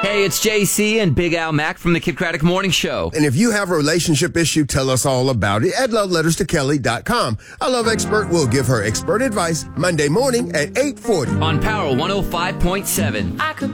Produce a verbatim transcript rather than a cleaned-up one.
Hey, it's J C and Big Al Mack from the Kid Craddock Morning Show. And if you have a relationship issue, tell us all about it at love letters to kelly dot com. Our love expert will give her expert advice Monday morning at eight forty. On Power one oh five point seven. I could